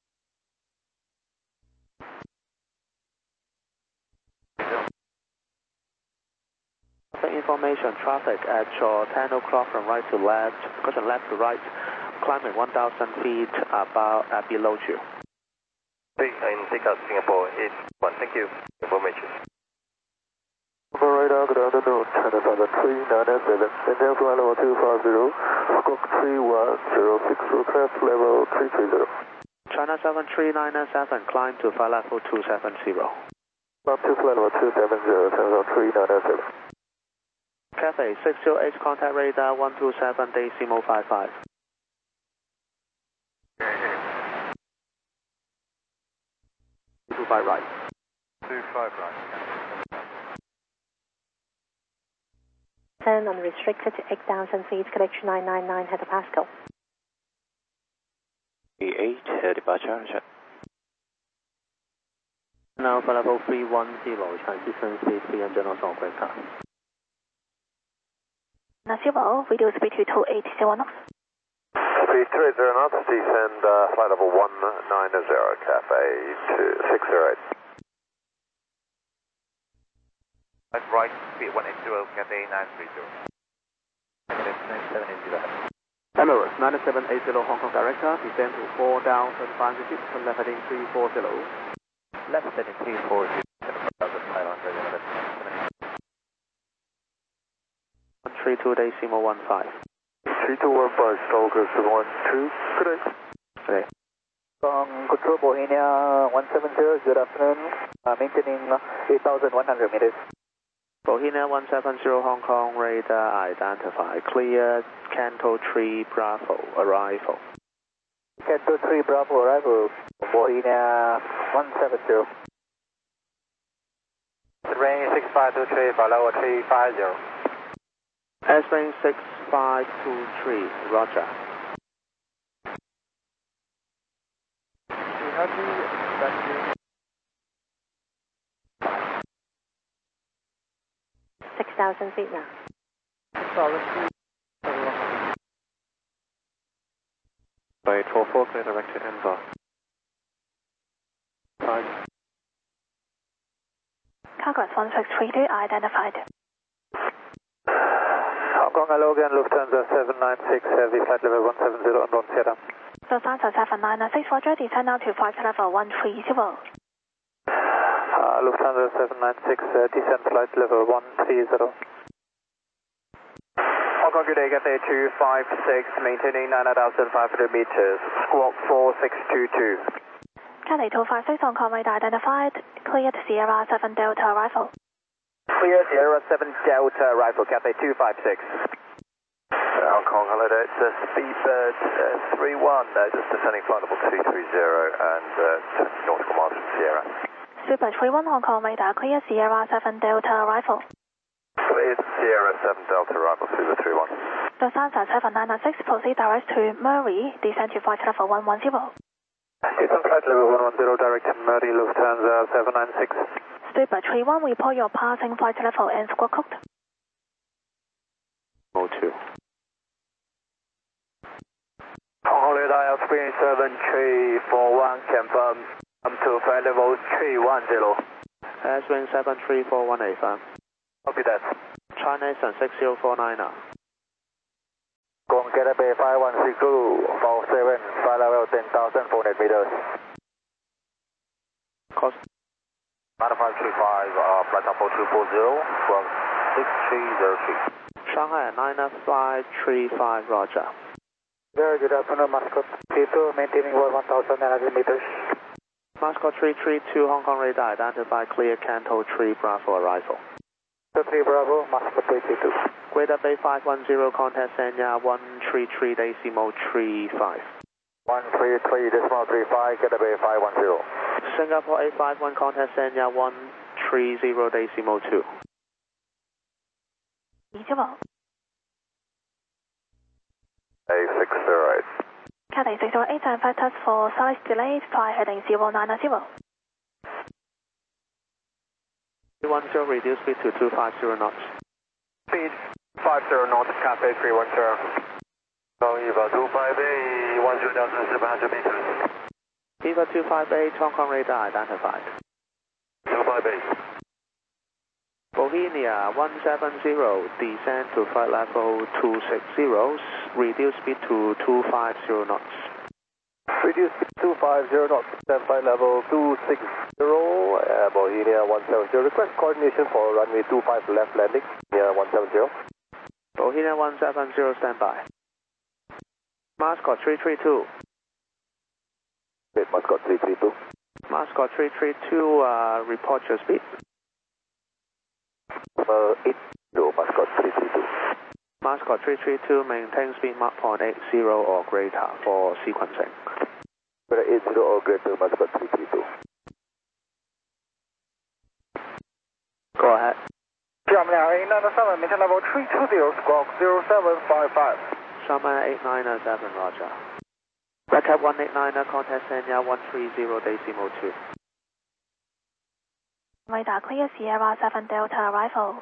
S4: Traffic information. Traffic actual ten o'clock from right to left, caution left to right, climbing one thousand feet above, uh, below you.
S9: In Singapore, Singapore eight one, thank you. Information.
S10: Radar, good afternoon, China seven three nine seven, India flight level two five zero, squawk three one zero six, request level three three zero.
S4: China seven three nine seven, climb to flight level two seven zero.
S10: Up to flight level two seven zero, China three nine seven.
S4: Cathay six zero eight, contact radar one two seven, decimal five five. two five right.
S10: two five right.
S5: Ten unrestricted to eight thousand feet, connection nine nine nine, head to Pascal.
S6: E eight, uh, departure, check.
S4: Now for level three one zero, transition speed three hundred knots on breaker.
S3: Zero, video speed to two eight zero knots.
S8: Speed two eight zero knots, descend uh, flight level one nine zero, Cathay two six zero eight.
S12: Right, speed one eight zero, Cathay nine three zero.
S10: nine seven eight zero.
S4: Emirates nine seven eight zero, Hong Kong director, descend to four down, thirty-five feet, turn left heading three four zero.
S10: Left heading three four zero, five hundred.
S4: one three two, decimal one five.
S10: three two one five, Stalker seven one two, good day.
S4: Good day.
S15: From Control Bohemia one seven zero, good afternoon, uh, maintaining eight thousand one hundred meters.
S4: Bohemia one seven zero, Hong Kong radar identified, clear, Canto three Bravo, arrival.
S15: Canto three Bravo, arrival, Bohemia one seven zero.
S9: Range six five two three, flight level three five zero.
S4: S-range six five two three, roger.
S5: six thousand feet now.
S10: six thousand feet.
S4: eight four four, clear direct to Denver. Five.
S3: Cargo one six three two identified.
S10: Hong Kong, hello again, Lufthansa seven nine six, heavy flight level one seven zero, unknown Sierra.
S3: Lufthansa seven nine six, Roger, descend now to flight level one three zero.
S10: Uh, Lufthansa seven nine six, uh, descent flight level one three zero.
S9: Hong Kong, good day, Cathay two five six, maintaining nine thousand five hundred meters, squawk four six two two.
S3: Cathay two five six, Hong Kong radar identified, cleared Sierra seven Delta arrival.
S9: Clear Sierra seven Delta arrival, Cathay two five six. Hong Kong, hello there, it's uh, Speedbird uh, three one, uh, just descending flight level two three zero and uh, twenty nautical miles from Sierra.
S3: Speedbird three one, Hong Kong radar, clear Sierra seven Delta arrival.
S8: Cleared Sierra seven Delta arrival through the three one.
S3: Lufthansa seven nine six, proceed direct to Murray, descend to flight level one one zero.
S10: Descent flight level one one zero, direct to Murray, Lufthansa seven nine six.
S3: Speedbird three one, report your passing flight level and squawk code.
S4: oh two.
S9: Hong Kong radar, Spring seven three four one, confirm, up to flight level three one zero.
S4: S-range seven three four one eight, firm.
S9: Copy that.
S4: China Eastern six zero four nine now.
S15: Gong Cathay five one six two, for
S9: meters.
S4: Cost
S9: nine five three five, uh, flight time four two four zero from six three zero three.
S4: Shanghai nine five three five, roger.
S15: Very good afternoon, Mascot three two, maintaining one thousand nine hundred meters.
S4: Mascot three three two, Hong Kong radar, identify clear, Canto three, Bravo arrival.
S15: three Bravo, Mascot three three two.
S4: Greater Bay five one zero, contact Sanya one three three decimal three five.
S9: one three three decimal three five, Greater Bay five one zero.
S4: Singapore eight five one, contact Sanya one three zero decimal two.
S9: A six zero eight.
S3: Cathay six zero eight, and five touch for size delayed, fly heading zero nine zero.
S4: three one zero, reduce speed to two five zero knots.
S9: Speed five zero knots, Cathay three one zero. Long Eva two five eight, one zero thousand seven hundred meters.
S4: Eva two five eight, Hong Kong radar identified.
S9: two five eight.
S4: Bohemia one seven zero, descend to flight level two six zero, reduce speed to two five zero knots.
S15: Reduce speed two five zero knots, stand flight level two six zero, uh, Bohemia one seven zero. Request coordination for runway two five left landing, near one seven zero.
S4: Bohemia one seven zero, stand by. Mascot three three two.
S15: Wait, Mascot three three two.
S4: Mascot three three two, uh, report your speed.
S15: Uh, eight zero, Mascot three three two.
S4: Mascot three three two, maintain speed Mach zero point eight zero or greater for sequencing.
S15: eight zero or greater, Mascot three three two.
S4: Go ahead.
S15: Sharman eight nine seven, maintain level three two zero, squawk zero seven five five.
S4: Sharman eight nine seven, roger. Red Cap one eight nine, contact Sanya one three zero decimal two.
S3: Radar clear, Sierra seven Delta arrival.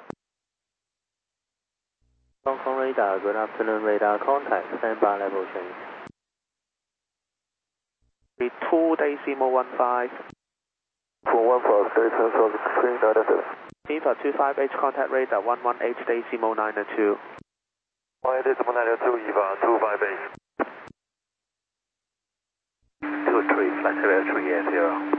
S4: Hong Kong radar, good afternoon, radar contact, standby level change. Be two decimal one five.
S9: four one five, station from three nine seven.
S4: Eva two five eight, contact radar one one eight decimal nine two.
S9: one decimal nine two, Eva two five eight. two three, flight level three eight zero.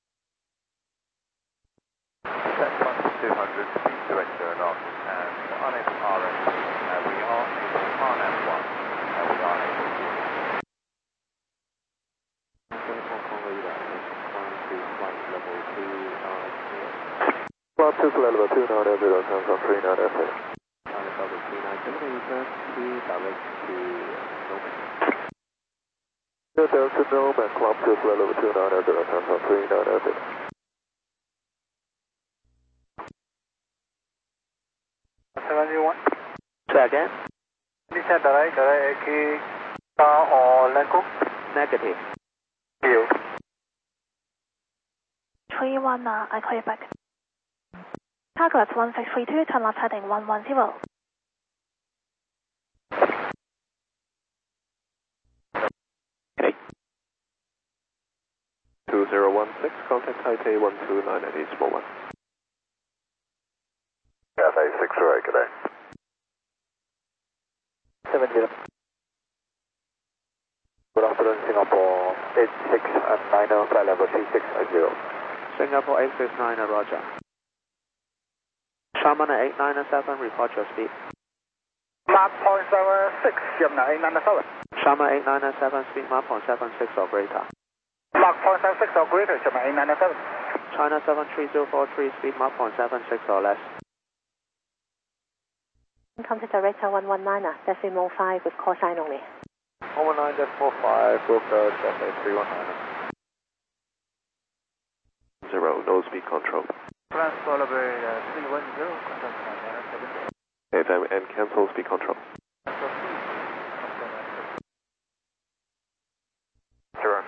S10: Set one to two hundred, speed direct zero knots, and unable R S. Uh, we are able R N F one. Uh, we are able to.
S4: Hong Kong radar, flying to flight level two nine zero.
S9: Flight to flight level two nine zero, comes from three nine seven.
S4: Flight level two nine zero, return to direct to Noman.
S9: Delta to Noman, climb to flight level two nine zero, comes from three nine seven.
S15: seven zero one.
S4: Say again?
S15: Descend direct, direct, key, star or Lenco?
S4: Negative.
S15: You.
S3: three one, uh, I call you back. Target one six three two, turn left heading one one zero.
S4: Okay.
S9: two zero one six, contact Taipei one two nine eight, small one. Cathay six zero eight, good day.
S15: seven zero. Good afternoon, Singapore eight six nine, flight level three six zero.
S4: Singapore eight six nine, roger. Sharman eight nine seven, report your speed.
S15: Mach zero point seven six, Sharman eight nine seven.
S4: Sharman eight nine seven, speed Mach zero point seven six or greater.
S15: Mach zero point seven six or greater, Sharman eight nine seven.
S4: China seven three zero four three, speed Mach zero point seven six or less.
S5: Contact director one one nine, decimal five with call sign only.
S10: one one nine decimal five, broker Cathay three one nine.
S9: Zero, no speed control.
S10: Transfer level uh, three one zero, contact nine seven.
S9: F M and cancel speed control. Sure.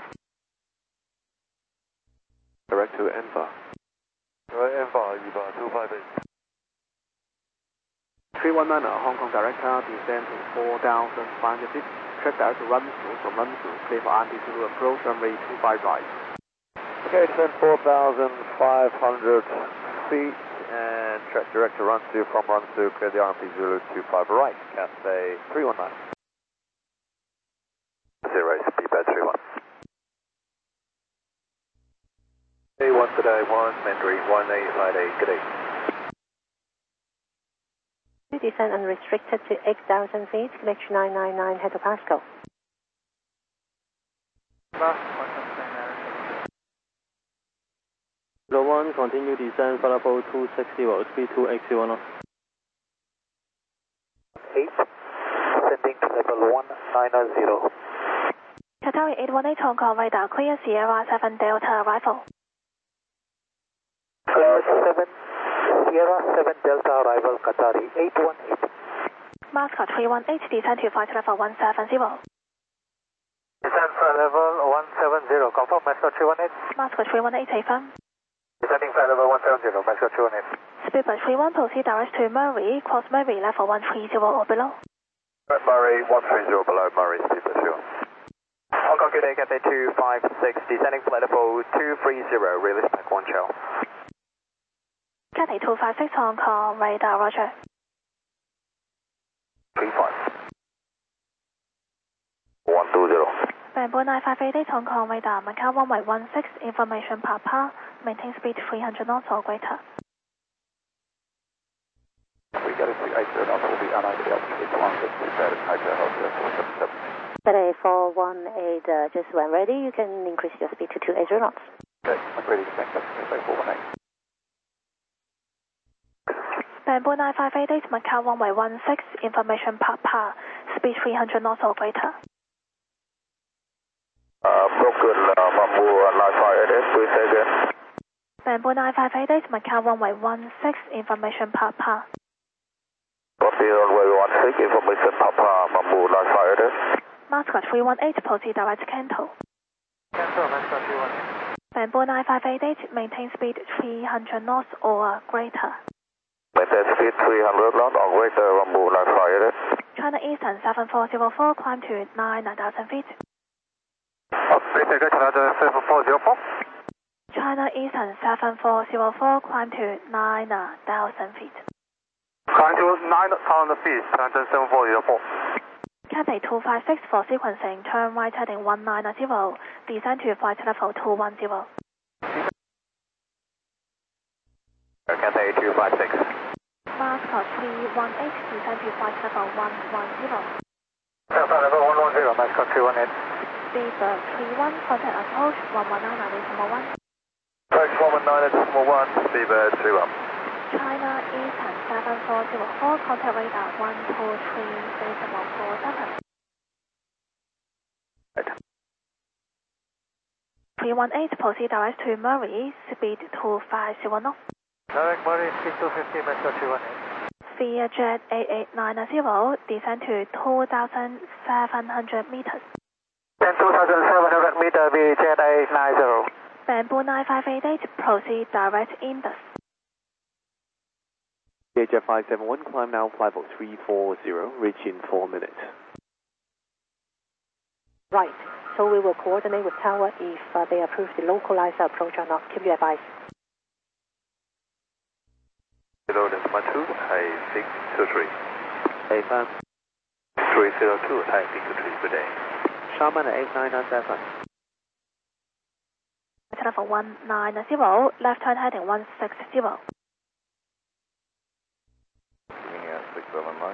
S9: Direct to Enva. Right, Enva, Eva two five eight.
S4: three one nine, Hong Kong director, descend to four thousand five hundred feet. Check out to run through, from run through, clear for anti-zulu approach, runway two five right.
S10: Okay, descend four thousand five hundred feet and track direct to run through from run through, clear the R M P Zulu two five right, Cathay three one nine.
S9: Zero, speed bed three one. good day, one, Mandarin one eight five eight, good day.
S5: Descend unrestricted to eight thousand feet, connection nine nine nine, head to Pascal.
S16: Kilo one, continue descend, flight level two six zero, speed two eight zero knots.
S10: eight, descending to level one nine zero.
S3: Qatari eight one eight Hong Kong radar, clear Sierra seven Delta arrival.
S10: Clear seven, Sierra seven Delta arrival, Qatari eight one eight.
S3: Mascot three one eight, descend to flight level one seven zero.
S10: Descend flight level one seven zero, confirm Mascot three one eight.
S3: Mascot three one eight, affirm.
S10: Descending flight level one seven zero, Mascot three one eight.
S3: Speedbird three one, proceed direct to Murray, cross Murray, level one three zero or below.
S9: Murray one three zero below, Murray, Speedbird three one.
S12: Hong Kong, good day, Cathay two five six, descending flight level two three zero, release back one shell.
S3: Cathay two five six Hong Kong radar, roger.
S9: three five. one two zero.
S3: Bamboo nine five eight eight Hong Kong radar, Macau runway one six, information Papa, maintain speed three hundred knots or greater.
S13: We got a three eight zero knots, that will be unable to altitude one six two seven, Hotel Hotel four seven seven.
S17: Cathay four one eight, uh, just when ready, you can increase your speed to two eight zero knots.
S13: Okay, I'm ready to take Cathay four one eight.
S3: Bamboo nine five eight eight, Macau runway one six, information Papa, speed three hundred knots or greater.
S9: Uh, broken, uh, Bamboo nine five eight eight, please say again.
S3: Bamboo nine five eight eight, Macau runway one six, information Papa.
S9: Copy runway one six, information Papa, Bamboo nine five eight eight.
S3: Mascot three one eight, proceed direct to Canto.
S10: Cancel, Mascot three one eight.
S3: Bamboo nine five eight eight, maintain speed three hundred knots or greater.
S9: Maintain speed three hundred knots or greater, Bamboo nine five eight eight.
S3: China Eastern seven four zero four, climb to nine thousand feet.
S10: Oh, please take China seven four zero four.
S3: China Eastern seven four zero four, climb to nine thousand feet.
S10: Climb to nine thousand feet, China seven four zero four.
S3: Cathay two five six for sequencing, turn right heading one nine zero, descend to flight level two one zero.
S12: Cathay two five six.
S3: Mascot three one eight, descend to flight level one one zero.
S10: Flight level one one zero, Mascot three one eight.
S3: Speedbird three one, contact approach one one nine decimal one.
S10: Approach one one nine decimal one, Speedbird three one.
S3: China Eastern seven four zero four, contact radar one two three decimal four seven.
S10: Right.
S3: three one eight, proceed direct to Murray, speed two five zero knots.
S10: Direct Murray, speed two fifty, Mascot three one eight.
S3: Via jet eight eight nine zero, descend to two thousand seven hundred meters.
S10: Then two thousand seven hundred meter, via jet eight nine zero.
S3: Bamboo nine five eight eight, proceed direct Indus.
S4: V H F five seven one, climb now, flight level three four zero, reach in four minutes.
S5: Right, so we will coordinate with Tower if uh, they approve the localized approach or not. Keep you advised.
S9: Hello, Decimal two, Thai six two three.
S4: Hey, fan.
S9: three zero two, Thai six two three, good day.
S4: Sharman eight nine nine seven.
S3: Level one nine zero, left turn heading one six zero.
S9: six seven nine.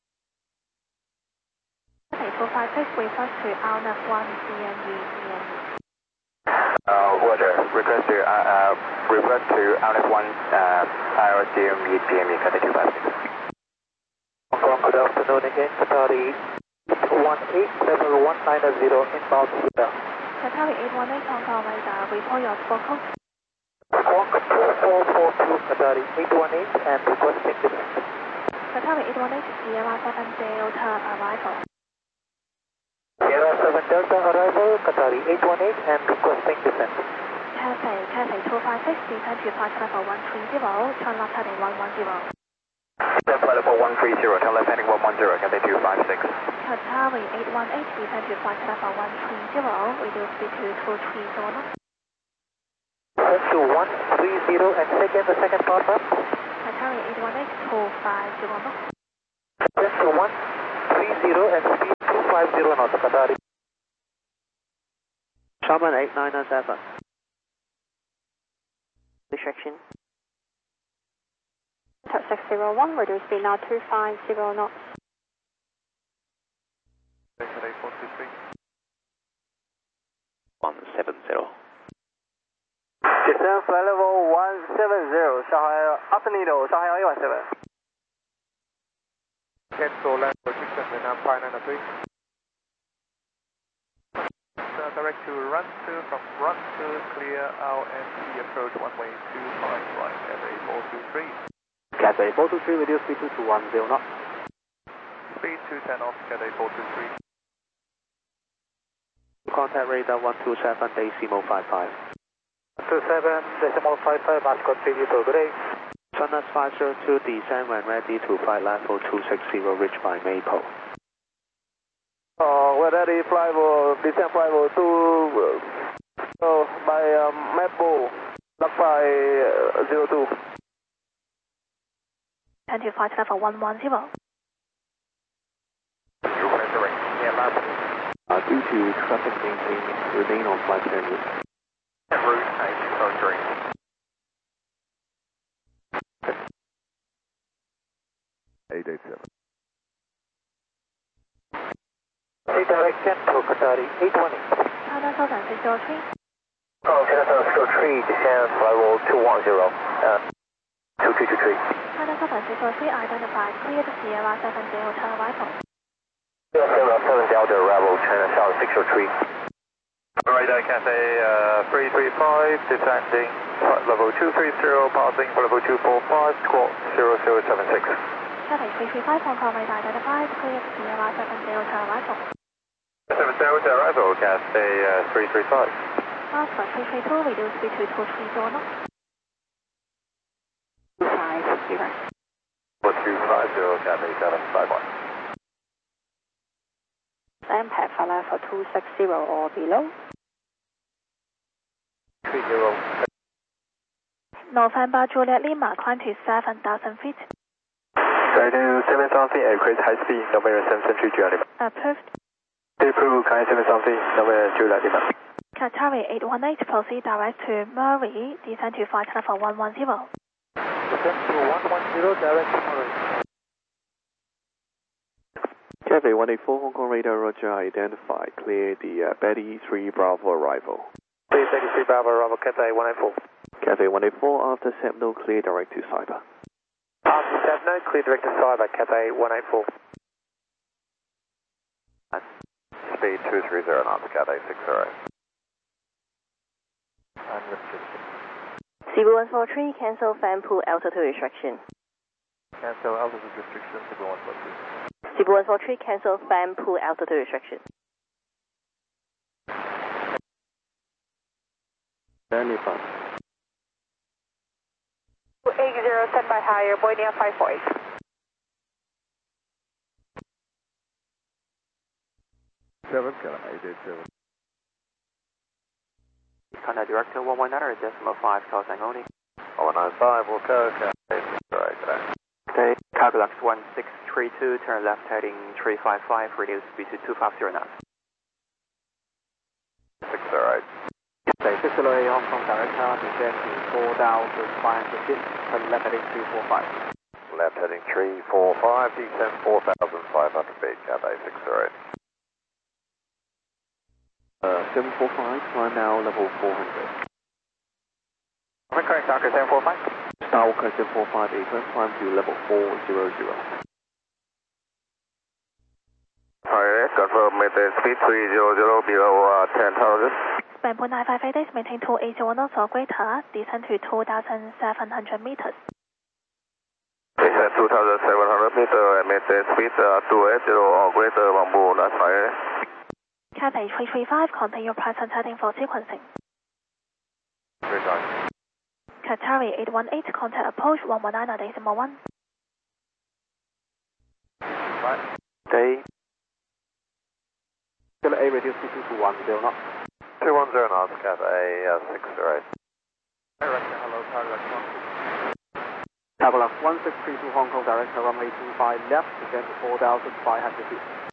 S3: Okay, two five six, request to R N F one D N U D N U.
S12: Uh, Roger, request to, uh, uh, request to R N F one, uh, I R C M E P M E, Cathay two five six.
S10: Hong Kong, good afternoon again, Qatari eight one eight, level one nine zero, inbound Sierra.
S3: Qatari eight one eight Hong Kong radar, report your squawk code.
S10: Squawk two four four two, Qatari eight one eight, and requesting descent.
S3: Qatari eight one eight, Sierra seven Delta arrival.
S10: Sierra seven Delta arrival, Qatari eight one eight, and requesting descent.
S3: Cathay, Cathay two five six, descend to flight level one three zero, turn left heading one one zero.
S12: Descend flight level one three zero, turn left heading one one zero, Cathay two five six.
S3: Qatari eight one eight, descend to flight level one three zero, reduce speed to two three zero knots.
S10: Descend to one three zero, and second, the second part up.
S3: Qatari eight one eight, two five zero knots.
S10: Descend to one three zero, and speed two five zero knots, Qatari.
S4: Sharman eight nine nine seven.
S17: restriction.
S11: six zero one, reduce speed now two five zero knots.
S12: Cathay four two three.
S6: one seven zero.
S9: Descend flight level one seven zero, Shanghai, after Nido, Shanghai A one seven.
S10: Cancel land for six hundred nine five nine three.
S12: Uh, direct to run two from run two, clear L N T approach one way two five right, Cathay four two three.
S4: Cathay four two three, reduce speed to two one zero knots.
S12: Speed two ten off, Cathay four two three.
S4: Contact radar one two seven decimal five five.
S15: two seven decimal five five, Bascom three two, good day.
S4: China five zero two, descend when ready to flight level two six zero, reach by Maple.
S9: Uh, we're ready, flight level, descend flight level two, uh, by um, Maple, lock by uh, zero two.
S3: ten to flight level one one zero.
S4: Uh, due to traffic maintain, remain on flight schedule.
S12: Route eight oh three.
S10: eight eight seven.
S9: eight direction to Qatari, eight one eight.
S3: China Southern six zero three.
S9: Oh, China Southern six zero three, descend flight level two one zero, uh, two two two three.
S3: China Southern six zero three identified, clear to Sierra seven Delta arrival.
S9: Sierra seven Delta arrival, China Southern six zero three.
S12: Radar Cathay uh, three three five, descending flight level two three zero, passing for level two four five, squawk zero zero seven six.
S3: Cathay three three five, Hong Kong radar identified, clear to Sierra seven Delta arrival.
S12: seven Delta arrival, Cathay uh, three three five.
S3: Oscar three three two, reduce speed to two three zero knots. two five zero.
S12: For two five zero, Cathay seven five one.
S11: Impact flight level two six zero or below.
S10: three zero.
S3: November Juliet Lima, climb to seven thousand feet.
S10: Try to seven thousand feet, increase high speed, November seven Century Juliet Lima.
S3: Approved.
S10: Approve, climb seven thousand feet, November Juliet Lima.
S3: Qatari eight one eight, proceed direct to Murray, descend to flight level one one zero.
S15: Descend to one one zero, direct to Murray.
S4: Cathay one eight four, Hong Kong radar, roger, identified, clear the uh, Betty three Bravo arrival.
S9: Please, eighty-three Bravo, arrival, Cathay one eight four.
S4: Cathay one eight four, after Sepno, clear direct to Cyber.
S9: After Sepno, clear direct to Cyber, Cathay one eight four.
S12: Speed two three zero knots, Cathay six zero eight.
S10: Unrestricted.
S17: Cebu one four three, cancel fan pool altitude restriction.
S10: Cancel altitude restriction, Cebu one four three.
S17: Cebu one four three, cancel fan pool altitude restriction.
S16: Danny Fan.
S11: eight zero, stand by higher, Boeing five four eight.
S10: seven, eight eight seven.
S4: Contact director one one nine, decimal five, call Sangoni.
S12: one nine five, will go, Cathay six zero eight, today.
S4: Okay, Calculux one six three two, turn left heading three five five, reduce speed to two five zero knots.
S12: six zero eight.
S4: Okay, six zero eight, Hong Kong director, descend to four thousand five hundred feet, turn left heading three four five.
S12: Left heading three four five, descend four thousand five hundred feet, Cathay six zero eight.
S4: Uh, seven four five, climb now level four hundred.
S9: Am I correct, Darker seven four five?
S4: Skywalker seven four five, apron, climb to level four hundred.
S8: Alright, confirm maintain speed three hundred below uh, ten thousand.
S3: Span point nine five eight days, maintain two eighty knots or greater, descend to two thousand seven hundred meters.
S8: Descend two thousand seven hundred meters and maintain speed uh, two eighty or greater, Bamboo, that's fine.
S3: Cathay three three five, contain your present heading for sequencing.
S12: Regard.
S3: Qatari eight one eight, contact approach one one nine decimal one.
S12: Right.
S4: Okay. Still A, reduce to two one zero knots.
S12: two one zero knots, Cathay uh, six zero eight.
S10: Director, hello, Calculus one six.
S4: Calculus one six three two, Hong Kong director, runway two five left, descend to four thousand five hundred feet.